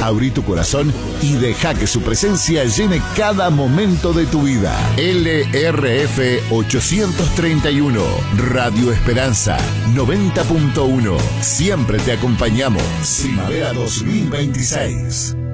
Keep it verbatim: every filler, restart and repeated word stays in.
Abrí tu corazón y deja que su presencia llene cada momento de tu vida. L R F ochocientos treinta y uno, Radio Esperanza noventa punto uno. Siempre te acompañamos. Primavera dos mil veintiséis.